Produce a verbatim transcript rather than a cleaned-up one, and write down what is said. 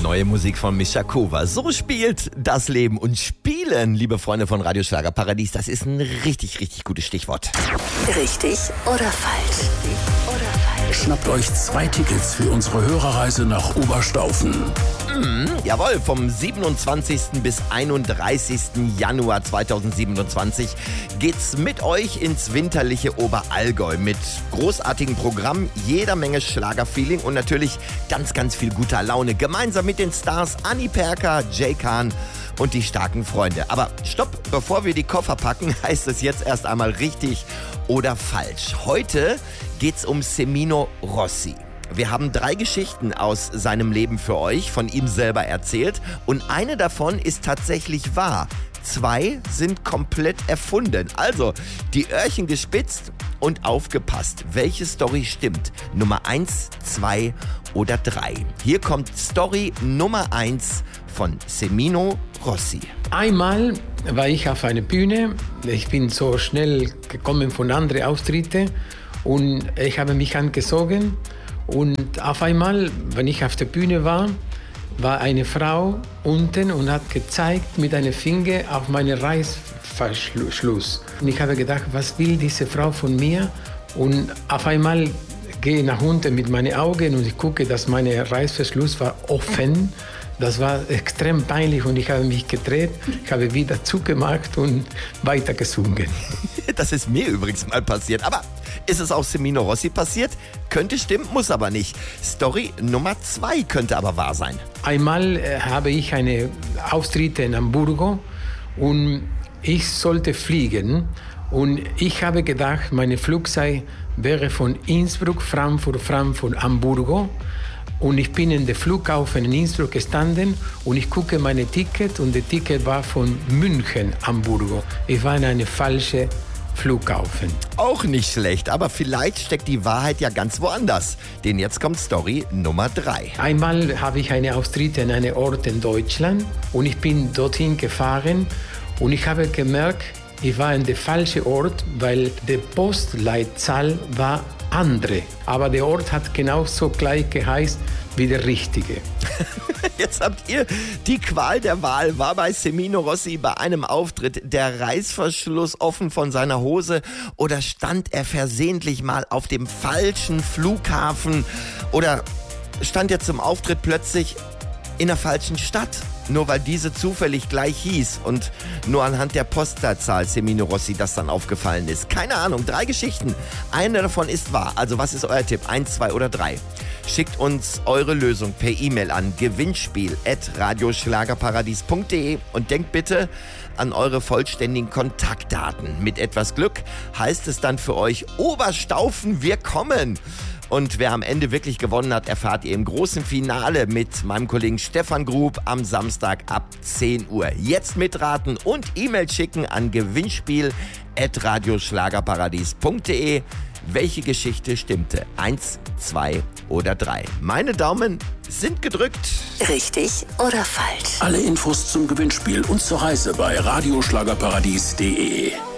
Neue Musik von Mischakova. So spielt das Leben. Und spielen, liebe Freunde von Radio Schlagerparadies, das ist ein richtig, richtig gutes Stichwort. Richtig oder falsch? Richtig oder falsch? Schnappt euch zwei Tickets für unsere Hörerreise nach Oberstaufen. Mhm, jawohl, vom siebenundzwanzigsten bis einunddreißigsten Januar zweitausendsiebenundzwanzig geht's mit euch ins winterliche Oberallgäu mit großartigem Programm, jeder Menge Schlagerfeeling und natürlich ganz, ganz viel guter Laune. Gemeinsam mit den Stars Anni Perka, Jay Khan und die starken Freunde. Aber stopp, bevor wir die Koffer packen, heißt es jetzt erst einmal richtig oder falsch. Heute geht's um Semino Rossi. Wir haben drei Geschichten aus seinem Leben für euch, von ihm selber erzählt. Und eine davon ist tatsächlich wahr. Zwei sind komplett erfunden. Also, die Öhrchen gespitzt und aufgepasst. Welche Story stimmt? Nummer eins, zwei oder drei? Hier kommt Story Nummer eins von Semino Rossi. Einmal war ich auf einer Bühne. Ich bin so schnell gekommen von anderen Auftritten und ich habe mich angezogen. Und auf einmal, wenn ich auf der Bühne war, war eine Frau unten und hat gezeigt mit einem Finger auf meinen Reißverschluss. Und ich habe gedacht, was will diese Frau von mir? Und auf einmal gehe ich nach unten mit meinen Augen und ich gucke, dass mein Reißverschluss war offen. Das war extrem peinlich und ich habe mich gedreht, ich habe wieder zugemacht und weiter gesungen. Das ist mir übrigens mal passiert, aber ist es auch Semino Rossi passiert? Könnte stimmen, muss aber nicht. Story Nummer zwei könnte aber wahr sein. Einmal äh, habe ich eine Auftritte in Hamburgo und ich sollte fliegen und ich habe gedacht, meine Flugzeit wäre von Innsbruck, Frankfurt, Frankfurt, Hamburgo. Und ich bin in der Flughafen in Innsbruck gestanden und ich gucke meine Ticket und das Ticket war von München, Hamburgo. Ich war in einem falschen Flughafen. Auch nicht schlecht, aber vielleicht steckt die Wahrheit ja ganz woanders. Denn jetzt kommt Story Nummer drei. Einmal habe ich eine Auftritte in einem Ort in Deutschland und ich bin dorthin gefahren und ich habe gemerkt, ich war in der falschen Ort, weil die Postleitzahl war andere. Aber der Ort hat genauso gleich geheißen wie der richtige. Jetzt habt ihr die Qual der Wahl. War bei Semino Rossi bei einem Auftritt der Reißverschluss offen von seiner Hose oder stand er versehentlich mal auf dem falschen Flughafen oder stand er zum Auftritt plötzlich in der falschen Stadt? Nur weil diese zufällig gleich hieß und nur anhand der Postleitzahl Semino Rossi das dann aufgefallen ist. Keine Ahnung, drei Geschichten. Eine davon ist wahr. Also was ist euer Tipp? Eins, zwei oder drei? Schickt uns eure Lösung per E-Mail an gewinnspiel at radioschlagerparadies punkt de und denkt bitte an eure vollständigen Kontaktdaten. Mit etwas Glück heißt es dann für euch Oberstaufen, wir kommen! Und wer am Ende wirklich gewonnen hat, erfahrt ihr im großen Finale mit meinem Kollegen Stefan Grub am Samstag ab zehn Uhr. Jetzt mitraten und E-Mail schicken an gewinnspiel at radioschlagerparadies punkt de. Welche Geschichte stimmte? Eins, zwei oder drei? Meine Daumen sind gedrückt. Richtig oder falsch? Alle Infos zum Gewinnspiel und zur Reise bei radioschlagerparadies punkt de.